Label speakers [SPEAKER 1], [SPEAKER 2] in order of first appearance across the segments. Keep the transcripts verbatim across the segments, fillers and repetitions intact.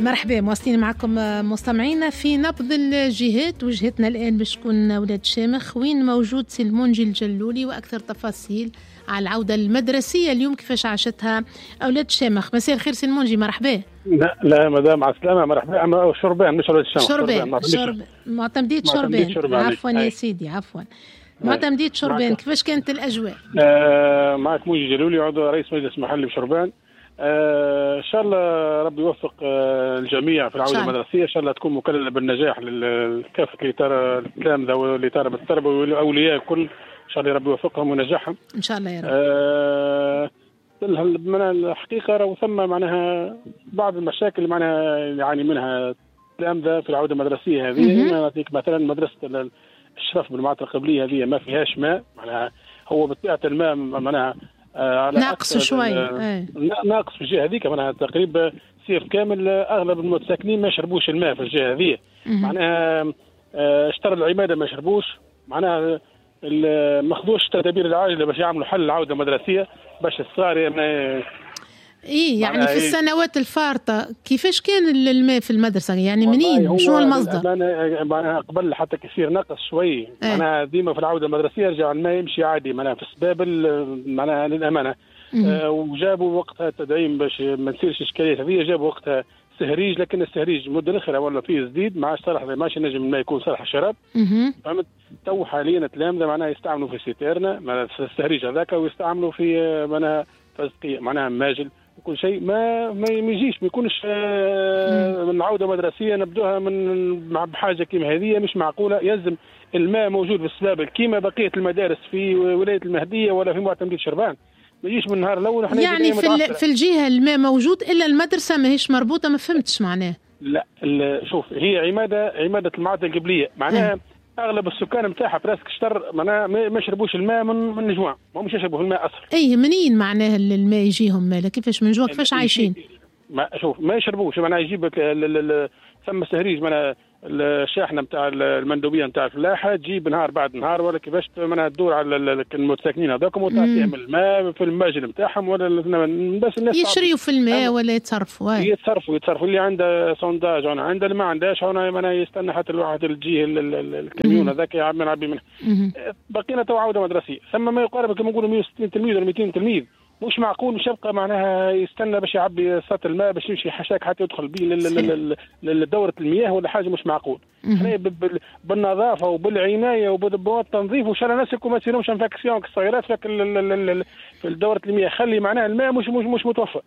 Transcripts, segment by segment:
[SPEAKER 1] مرحبا، مواصلين معكم مستمعينا في نبض الجهات. وجهتنا الآن باش تكون أولاد شامخ، وين موجود سي المنجي الجلولي وأكثر تفاصيل على العودة المدرسية اليوم كيفاش عاشتها أولاد شامخ. مساء الخير سي المنجي، مرحبا.
[SPEAKER 2] لا لا مدام على السلامة، مرحبا. أما شربان مش أولاد شامخ،
[SPEAKER 1] شربان شربان معتمدية شربان. عفوا يا سيدي، عفوا معتمدية شربان. كيفاش كانت الأجواء؟
[SPEAKER 2] آه معك منجي جلولي، عضو رئيس مجلس محلي بشربان. آه ان شاء الله ربي يوفق آه الجميع في العوده المدرسيه، ان شاء الله تكون مكلله بالنجاح لكافه اللي ترى التلامذه واللي ترى بالتربيه والاولياء الكل، ان شاء الله ربي يوفقهم وينجحهم
[SPEAKER 1] ان شاء الله يا رب.
[SPEAKER 2] آه من الحقيقه راه ثم معناها بعض المشاكل معناها يعاني منها التلامذه في العوده المدرسيه هذه. نعطيك مثلا مدرسه الشرف بالمعاطي القبليه هذه ما فيهاش ماء، معناها هو بطبيعه الماء معناها آه
[SPEAKER 1] ناقص شوي،
[SPEAKER 2] ناقص في الجهه هذيك، معناها تقريبا صيف كامل اغلب المتساكنين ما يشربوش الماء في الجهه هذه. معناها آه اشترى العماده ما يشربوش، معناها ما خذوش التدابير العاجله باش يعملوا حل العوده المدرسيه باش الصغار يعني
[SPEAKER 1] ايه يعني في السنوات الفارطه كيفاش كان الماء في المدرسه؟ يعني منين؟ شنو المصدر؟
[SPEAKER 2] معناها قبل حتى كثير نقص شوي، معناها اه. ديما في العوده المدرسيه رجع الماء يمشي عادي معناها في السبابل معناها للامانه. آه وجابوا وقتها تدعيم باش ما تصيرش اشكاليات هذه، جابوا وقتها سهريج، لكن السهريج مده الاخيره ولا فيه جديد ما عادش صالح، ما عادش نجم الماء يكون صالح الشراب. فهمت؟ تو حاليا التلامذه معناها يستعملوا في سيتيرنا معناها السهريج هذاك، ويستعملوا في معناها فزقيه معناها ماجل وكل شيء. ما ما يجيش ما يكونش آه من عوده مدرسيه نبدوها من بحاجه كيما هذه مش معقوله. يلزم الماء موجود في السبابل كيما بقيه المدارس في ولايه المهديه ولا في معتمديه شربان. ما يجيش من النهار الاول احنا
[SPEAKER 1] يعني في في الجهه الماء موجود الا المدرسه ماهيش مربوطه. ما فهمتش معناه.
[SPEAKER 2] لا شوف، هي عماده عماده المعاطي القبليه معناها اه. اغلب السكان نتاعها براسك شطر معناها ما يشربوش الماء من من نجوان، ما همش يشربوا الماء اصلا.
[SPEAKER 1] اي منين معناها الماء يجيهم ماله؟ كيفاش من جوا كيفاش عايشين؟
[SPEAKER 2] ما شوف ما يشربوش معناها يجيب ثم سهريج معناها الشاحنه نتاع المندوبيه نتاع الفلاحه تجيب نهار بعد نهار ولا كيفاش معناها تدور على المتساكنين هذوك وتعطيهم الماء في الماجل نتاعهم، ولا بس الناس
[SPEAKER 1] يشريوا في الماء ولا يتصرفوا
[SPEAKER 2] يتصرفوا يتصرفوا اللي عنده سونداج وانا عنده اللي ما عندهاش هنا معناها يستنى حتى الواحد الجيه الكميون هذاك يعمل يعبي منه. بقينا تو عوده مدرسيه ثم ما يقارب كما نقولوا مئة وستين تلميذ ولا مئتين تلميذ، مش معقول مش يبقى معناها يستنى باش يعبي سطل الماء باش يمشي حشاك حتى يدخل به لدورة المياه ولا حاجة. مش معقول. احنا بالنظافة وبالعناية وبالتنظيف وان شاء الله الناس يكون ما تصيرهمش انفكسيون كالصغيرات في دورة المياه، خلي معناها الماء مش مش مش متوفر.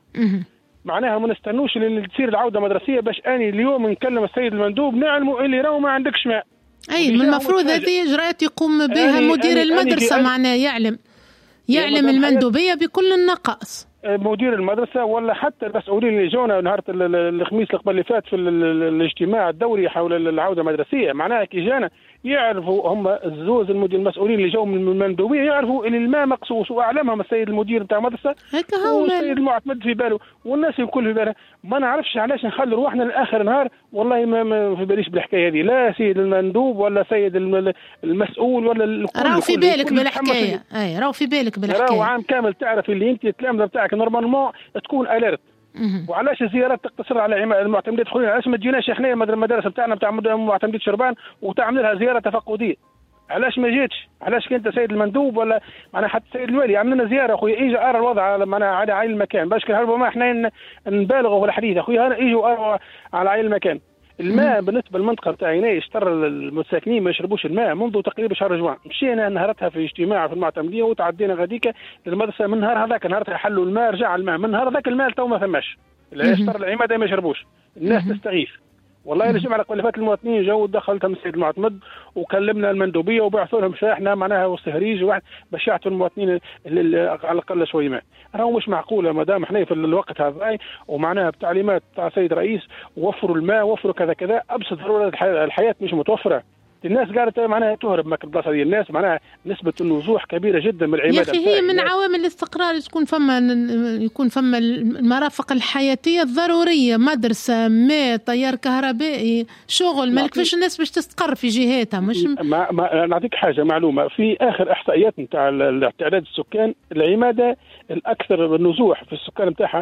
[SPEAKER 2] معناها ما نستنوش اللي تصير العودة مدرسية باش اني اليوم نكلم السيد المندوب نعلموا اللي راهو ما عندكش ماء.
[SPEAKER 1] اي من المفروض هذه اجراءات يقوم بها مدير المدرسة معناه يعلم يعلم المندوبية بكل النقائص.
[SPEAKER 2] مدير المدرسة ولا حتى المسؤولين اللي جونا نهار الخميس اللي قبل اللي فات في الاجتماع الدوري حول العودة المدرسية، معناها كي جانا يعرفوا هم الزوز المدير المسؤولين اللي جو من المندوبية يعرفوا ان الماء مقصوص، واعلمهم السيد المدير نتاع المدرسة والسيد المعتمد في باله والناس الكل في باله. ما نعرفش علاش نخلي روحنا لاخر نهار، والله ما, ما في باليش بالحكايه هذه، لا سيد المندوب ولا سيد المسؤول ولا الكل.
[SPEAKER 1] راهو في بالك بالحكايه، اي راهو في بالك بالحكايه،
[SPEAKER 2] راهو عام كامل تعرف اللي انت التلامذه بتاعك نورمالمون تكون اليرت. وعلاش الزيارات تقتصر على المعتمدات الخليل؟ علاش ما تجيناش احنا المدارس بتاعنا بتاع معتمديه شربان وتعمل لها زياره تفقديه؟ علاش ما جيتش؟ علاش كنت سيد المندوب ولا معنا حتى سيد الوالي عمل لنا زياره اخويا؟ اجى ارى الوضع معنا على عين المكان باش ربما احنا نبالغوا في الحديث اخويا، اجوا ارى على عين المكان. الماء بالنسبه للمنطقه بتاعنا اشتر المتساكنين ما يشربوش الماء منذ تقريبا شهر جوان. مشينا نهارتها في اجتماع في المعتمديه وتعدينا غاديك للمدرسه. من نهار هذاك نهارتها حلوا الماء رجع الماء، من نهار هذاك الماء تو ما ثماش. اللي اشتر العماده ما يشربوش، الناس تستغيث. والله الجمعه على قبل فات المواطنين جو دخلتهم السيد المعتمد وكلمنا المندوبيه وبعثوا لهم شاحنه معناها والسهريج واحد باش يعطوا المواطنين على الاقل شويه ماء. راهو مش معقوله ما دام احنا في الوقت هذا ومعناها بتعليمات تاع السيد الرئيس وفروا الماء وفروا كذا كذا، ابسط ضروره الحياه مش متوفره. الناس قالت معناها تهرب من البلاصه دي، الناس معناها نسبه النزوح كبيره جدا من العماده.
[SPEAKER 1] يا اخي هي من عوامل الاستقرار تكون فما يكون فما المرافق الحياتيه الضروريه، مدرسه، ماء، تيار كهربائي، شغل، ما كيفاش الناس باش تستقر في جهاتها. مش
[SPEAKER 2] ما ما نعطيك حاجه معلومه في اخر احصائيات نتاع تعداد السكان، العماده الاكثر نزوح في السكان نتاعها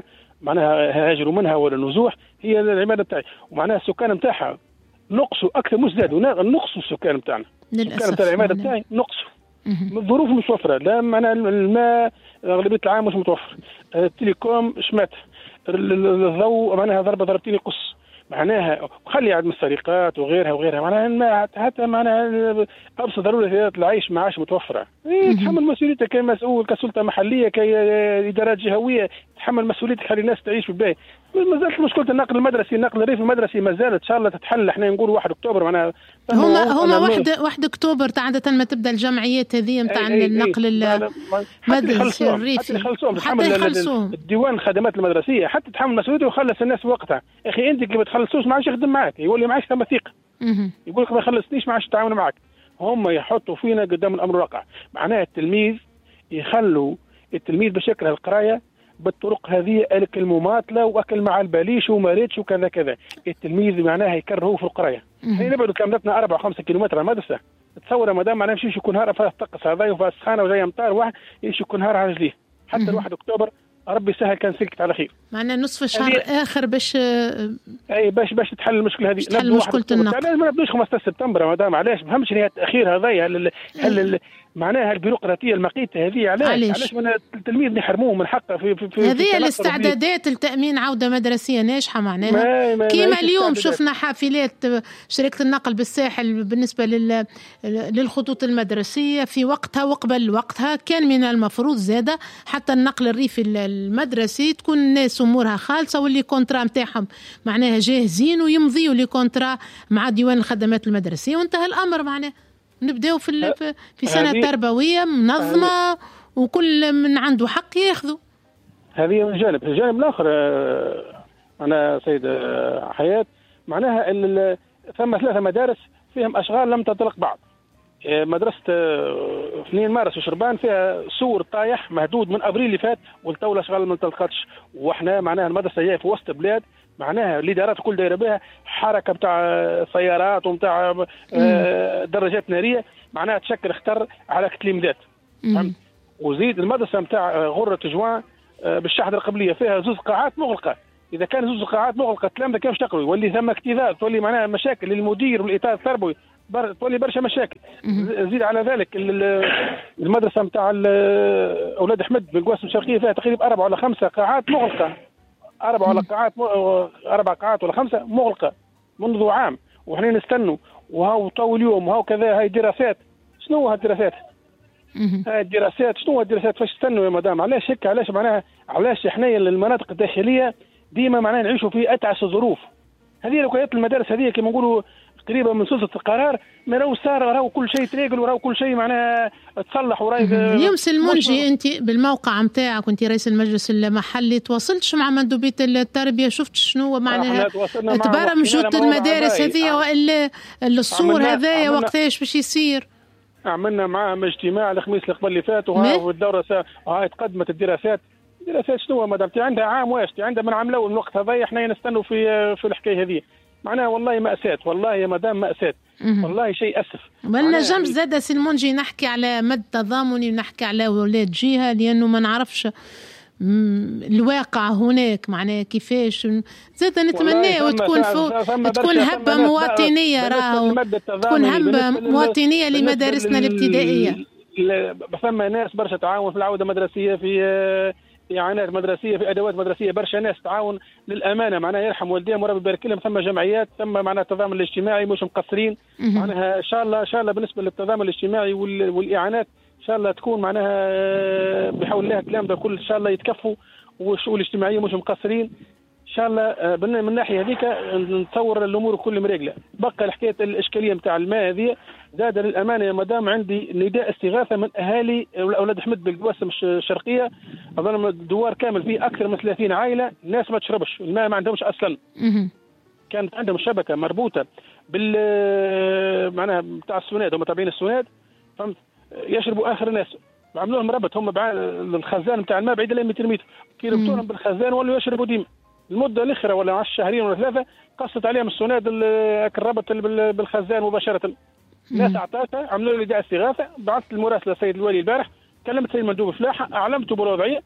[SPEAKER 2] معناها هاجروا منها ولا نزوح، هي العماده تاعي، ومعناها السكان نتاعها نقصوا اكثر مش زادوا، نقصوا السكان نتاعنا. السكان نتاع العماده تاعي نقصوا. الظروف مش متوفره، لا معناها الماء اغلبيه العام مش متوفر، التليكوم شمات، الضوء معناها ضربه ضربتين يقص، معناها خلي عدم السرقات وغيرها وغيرها، معناها حتى معناها ابسط ضروره العيش ما عادش متوفره. تحمل مسؤوليتك كمسؤول كسلطه محليه كادارات جهويه، تحمل مسؤوليتك، خلي الناس تعيش بالباهي. ما زالت مشكله النقل المدرسي، النقل الريفي المدرسي ما زالت ان شاء الله تتحل. احنا نقول واحد اكتوبر معناها
[SPEAKER 1] هما هما واحد واحد اكتوبر عاده ما تبدا الجمعيات هذه نتاع النقل المدرسي الريفي
[SPEAKER 2] حتى يخلصوهم الديوان الخدمات المدرسيه، حتى تحمل مسؤوليته ويخلص الناس وقتها. يا اخي انت اللي ما تخلصوش ما عادش يخدم معك، يقول لي معاش ثم ثقه، يقول لك ما خلصتنيش ما عادش يتعاون معك. هم يحطوا فينا قدام الامر الواقع، معناها التلميذ يخلوا التلميذ بشكل القرايه بالطرق هذه اكل مماطله واكل مع البليش وما ريتش وكذا كذا. التلميذ معناها يكرهوا في القرايه. هي نبعدوا كاملتنا أربعة خمسة كيلومتر على المدرسه، تصور ما دام معناها يمشي يكون نهار فيها الطقس هذا وفيها السخانه وجاي امطار واحد يمشي يكون نهار على رجليه. حتى الواحد اكتوبر ربي سهل كان سكت على خير.
[SPEAKER 1] معناها نصف الشهر اخر باش
[SPEAKER 2] اي باش باش تحل المشكله هذه.
[SPEAKER 1] تحل مشكله النقل.
[SPEAKER 2] ما نبدوش خمسة عشر سبتمبر ما دام علاش ما فهمتش هي التاخير هذايا هل معناها البيروقراطيه المقيته هذه علاش علاش من التلميذ نحرموه من حقه في في, في
[SPEAKER 1] هذه الاستعدادات لتامين عوده مدرسيه ناجحه معناها كيما اليوم شفنا حافلات شركه النقل بالساحل بالنسبه لل للخطوط المدرسيه في وقتها وقبل وقتها كان من المفروض زاده حتى النقل الريفي المدرسي تكون الناس امورها خالصه واللي كونترا نتاعهم معناها جاهزين ويمضيوا لي كونترا مع ديوان الخدمات المدرسيه وانتهى الامر. معناه نبداو في في سنه تربويه منظمه وكل من عنده حق ياخذه.
[SPEAKER 2] هذه من جانب. الجانب الاخر انا سيد حياه معناها ان ثم ثلاثه مدارس فيهم اشغال لم تنطلق بعد. مدرسه اثنين مارس وشربان فيها سور طايح مهدود من ابريل اللي فات والتو الاشغال ما انطلقتش، واحنا معناها المدرسه جايه في وسط بلاد معناها الادارات كل دايره بها حركه بتاع سيارات وبتاع دراجات ناريه معناها تشكل خطر على التلاميذات. وزيد المدرسه بتاع غره جوان بالشحذه القبليه فيها زوز قاعات مغلقه. اذا كان زوز قاعات مغلقه التلامذه كيف يشتغلوا؟ يولي ثم اكتظاظ، تولي معناها مشاكل للمدير والاطار التربوي، تولي برشا مشاكل. زيد على ذلك المدرسه بتاع اولاد احمد بالقواسم الشرقيه فيها تقريبا اربع ولا خمسه قاعات مغلقه، اربع ولا قاعات اربع قاعات ولا خمسه مغلقه منذ عام وحنا نستنوا. وهاو طول اليوم وهاو كذا. هاي دراسات شنو هالدراسات؟ هاي الدراسات شنو هالدراسات؟ فاش تستنوا يا مدام؟ علاش هيك؟ علاش معناها علاش احنا المناطق الداخليه ديما معناها نعيشوا في اتعس الظروف؟ هذه لو المدارس هذه كما نقولوا قريبه من سلطه القرار ما راهو صار راهو كل شيء تريقل وراهو كل شيء معناها تصلح وراي.
[SPEAKER 1] يمس المنجي انت بالموقع نتاعك كنت رئيس المجلس المحلي تواصلتش مع مندوبيه التربيه شفت شنو معناها تبرمجوا المدارس هذه والا الصور هذايا وقتاش باش يصير؟
[SPEAKER 2] عملنا معاهم اجتماع الخميس اللي قبل اللي فات وها الدوره هاي تقدمت الدراسات. دراسات شنو مدام عندها عام واش عندها من عام الاول من الوقت هذايا احنا نستنوا في في الحكايه هذه معناها والله مأساة والله يا مدام مأساة والله شيء أسف.
[SPEAKER 1] بلنا جنب زاد سلمونجي نحكي على مد تضامني ونحكي على ولاد جهة لأنه ما نعرفش الواقع هناك معناه كيفاش زاد نتمنى وتكون تكون هبة مواطنية راهو تكون هبة مواطنية لمدارسنا الابتدائية.
[SPEAKER 2] ثم ناس برشا تعاون في العودة المدرسية في إعانات مدرسية في أدوات مدرسية برشا ناس تعاون للأمانة معناها يرحم والديهم وربي يبارك لهم. ثم جمعيات ثم معناها التضامن الاجتماعي مش مقصرين معناها إن شاء الله إن شاء الله بالنسبة للتضامن الاجتماعي والإعانات إن شاء الله تكون معناها بحول الله الكلام ده كل إن شاء الله يتكفوا والشؤون الاجتماعية مش مقصرين إن شاء الله. من الناحية هذيك نتصور الأمور كل مريقلة. بقى الحكاية الإشكالية متاع الماء هذه زاد للأمانة يا مدام عندي نداء استغاثة من أهالي أولاد أحمد بالقواسم الشرقية. أظن الدوار كامل فيه أكثر من ثلاثين عائلة ناس ما تشربش الماء ما عندهمش أصلا. كانت عندهم شبكة مربوطة بال معناها بتاع السوناد هم تابعين السوناد فهمت يشربوا آخر ناس عملوا لهم ربط هم الخزان بتاع الماء بعيد ل مئة متر كي ربطوهم بالخزان ولوا يشربوا ديما المدة الأخرى ولا عشر شهرين ولا ثلاثة قصت عليهم السوناد الربط بالخزان مباشرة. ناس اعطتها عملوا لي داعي استغاثه بعثت المراسله السيد الوالي البارح كلمت سيد مندوب فلاحه اعلمته بالوضعيه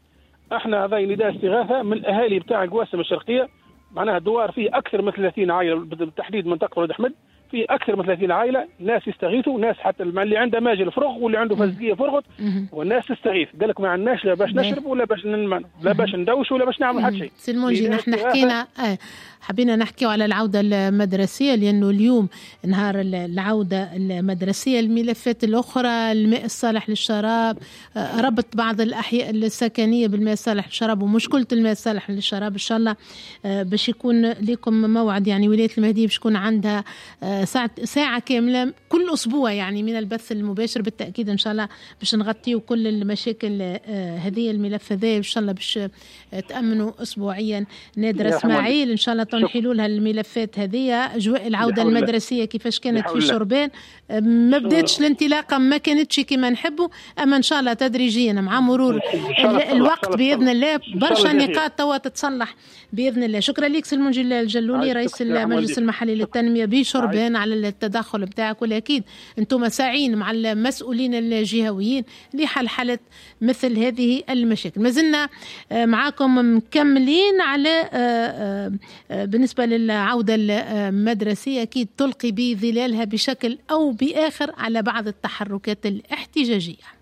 [SPEAKER 2] احنا هذا نداء استغاثه من الاهالي بتاع القواسم الشرقيه، معناها الدوار فيه اكثر من ثلاثين عائله بالتحديد منطقه ولد احمد، في اكثر من ثلاثين عائله، ناس يستغيثوا، ناس حتى اللي عنده ماجل فرغ واللي عنده فزقيه فرغت، والناس تستغيث، قال لك ما عندناش لا باش نشرب ولا باش لا باش ندوش ولا باش نعمل حتى شيء.
[SPEAKER 1] سي المونجي نحن حكينا آه حبينا نحكي على العوده المدرسيه، لانه اليوم نهار العوده المدرسيه، الملفات الاخرى الماء الصالح للشراب، آه ربط بعض الاحياء السكنيه بالماء الصالح للشراب ومشكله الماء الصالح للشراب، ان شاء الله آه باش يكون لكم موعد، يعني ولايه المهديه باش تكون عندها آه ساعة, ساعة كاملة كل أسبوع يعني من البث المباشر، بالتأكيد إن شاء الله باش نغطيوا كل المشاكل آه هذه الملف هذا، إن شاء الله باش آه تأمنوا أسبوعيا. نادر إسماعيل إن شاء الله تنحلوا لها الملفات هذه، أجواء العودة المدرسية كيفاش كانت في شربان، آه ما بداتش الانطلاقة ما كانتش كما نحبوا، أما إن شاء الله تدريجيا مع مرور الوقت بإذن الله برشا نقاط توا تتصلح بإذن الله. شكرا لك سي المنجي الجلولي رئيس المجلس المحلي للتنمية بشربان على التدخل بتاعك، ولأكيد أنتم ساعين مع المسؤولين الجهويين لحل مثل هذه المشاكل. ما زلنا معاكم مكملين على بالنسبة للعودة المدرسية، أكيد تلقي بظلالها بشكل أو بآخر على بعض التحركات الاحتجاجية.